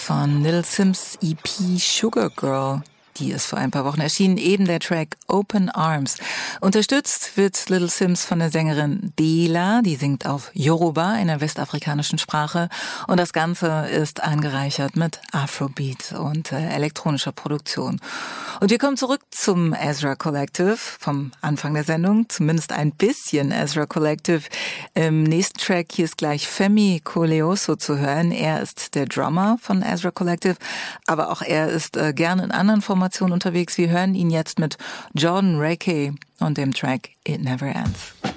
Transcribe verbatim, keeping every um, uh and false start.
von Little Simz E P Sugar Girl. Die ist vor ein paar Wochen erschienen, eben der Track Open Arms. Unterstützt wird Little Simz von der Sängerin Dela, die singt auf Yoruba, einer westafrikanischen Sprache. Und das Ganze ist angereichert mit Afrobeat und äh, elektronischer Produktion. Und wir kommen zurück zum Ezra Collective vom Anfang der Sendung, zumindest ein bisschen Ezra Collective. Im nächsten Track hier ist gleich Femi Koleoso zu hören. Er ist der Drummer von Ezra Collective, aber auch er ist äh, gerne in anderen Formationen unterwegs. Wir hören ihn jetzt mit Jordan Rakey und dem Track It Never Ends.